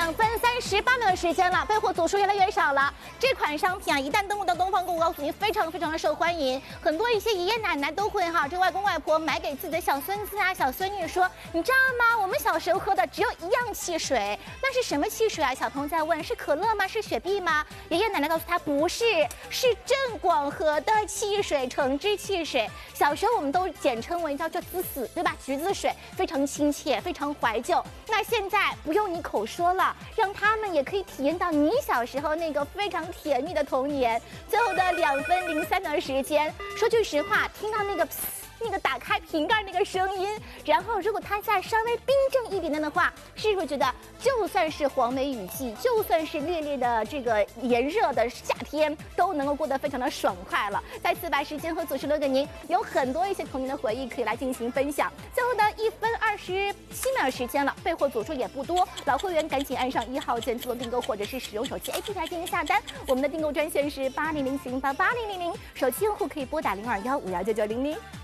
2分38秒的时间了，备货组数越来越少了。这款商品啊，一旦登陆到东方购物，告诉您非常的受欢迎，很多一些爷爷奶奶都会这外公外婆买给自己的小孙子啊、小孙女说，你知道吗？我们小时候喝的只有一样汽水，那是什么汽水啊？小朋友在问，是可乐吗？是雪碧吗？爷爷奶奶告诉他不是，是正广和的汽水，橙汁汽水。小时候我们都简称为叫滋死，对吧？橘子水，非常亲切，非常怀旧。那现在不用你口说了，让他们也可以体验到你小时候那个非常甜蜜的童年。最后的2分03秒的时间，说句实话，听到那个打开瓶盖那个声音，然后如果它再稍微冰镇一点点的话，是不是觉得就算是黄梅雨季，就算是烈烈的这个炎热的夏天，都能够过得非常的爽快了？再次把时间和组数留给您，有很多一些童年的回忆可以来进行分享。最后的1分27秒的时间了，备货组数也不多，老会员赶紧按上1号键自动订购，或者是使用手机 APP 来进行下单。我们的订购专线是8007088000，手机用户可以拨打0215199900。